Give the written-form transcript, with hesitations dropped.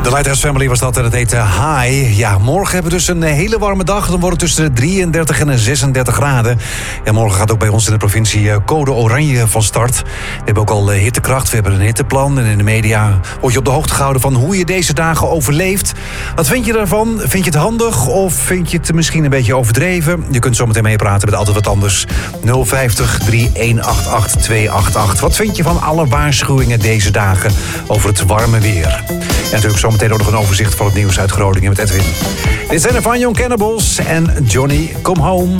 De Lighthouse Family was dat en het heet High. Ja, morgen hebben we dus een hele warme dag. Dan wordt het tussen de 33 en 36 graden. En morgen gaat ook bij ons in de provincie code oranje van start. We hebben ook al hittekracht, we hebben een hitteplan. En in de media word je op de hoogte gehouden van hoe je deze dagen overleeft. Wat vind je daarvan? Vind je het handig of vind je het misschien een beetje overdreven? Je kunt zometeen meepraten met Altijd Wat Anders. 050 3188 288. Wat vind je van alle waarschuwingen deze dagen over het warme weer? En natuurlijk zometeen ook nog een overzicht van het nieuws uit Groningen met Edwin. Dit zijn de Van Young Cannibals en Johnny Come Home.